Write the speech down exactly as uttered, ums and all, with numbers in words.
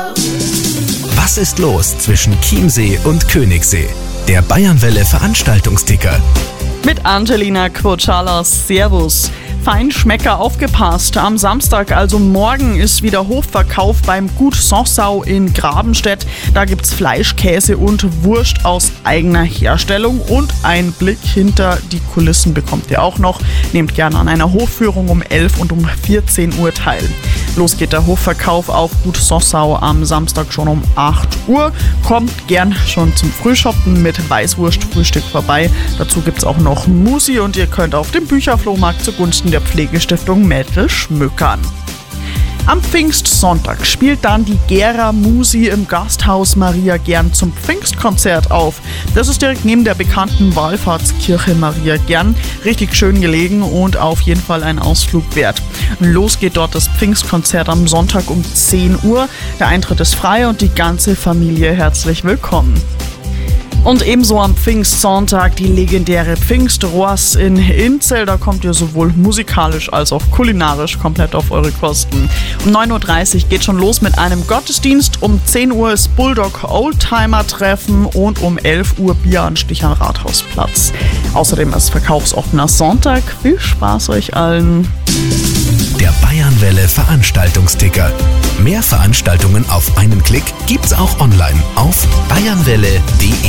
Was ist los zwischen Chiemsee und Königssee? Der Bayernwelle Veranstaltungsticker. Mit Angelina Quotschalas. Servus. Feinschmecker, aufgepasst. Am Samstag, also morgen, ist wieder Hofverkauf beim Gut Sonsau in Grabenstedt. Da gibt's Fleisch, Käse und Wurst aus eigener Herstellung und ein Blick hinter die Kulissen bekommt ihr auch noch. Nehmt gerne an einer Hofführung um elf und um vierzehn Uhr teil. Los geht der Hofverkauf auf Gut Sonsau am Samstag schon um acht Uhr. Kommt gern schon zum Frühshoppen mit Weißwurstfrühstück vorbei. Dazu gibt's auch noch Musi und ihr könnt auf dem Bücherflohmarkt zugunsten der Pflegestiftung Mädel schmückern. Am Pfingstsonntag spielt dann die Gera Musi im Gasthaus Maria Gern zum Pfingstkonzert auf. Das ist direkt neben der bekannten Wallfahrtskirche Maria Gern. Richtig schön gelegen und auf jeden Fall ein Ausflug wert. Los geht dort das Pfingstkonzert am Sonntag um zehn Uhr. Der Eintritt ist frei und die ganze Familie herzlich willkommen. Und ebenso am Pfingstsonntag die legendäre Pfingstroas in Inzell. Da kommt ihr sowohl musikalisch als auch kulinarisch komplett auf eure Kosten. Um neun Uhr dreißig geht schon los mit einem Gottesdienst. Um zehn Uhr ist Bulldog Oldtimer Treffen und um elf Uhr Bieranstich am Rathausplatz. Außerdem ist verkaufsoffener Sonntag. Viel Spaß euch allen. Der Bayernwelle Veranstaltungsticker. Mehr Veranstaltungen auf einen Klick gibt's auch online auf bayernwelle punkt de.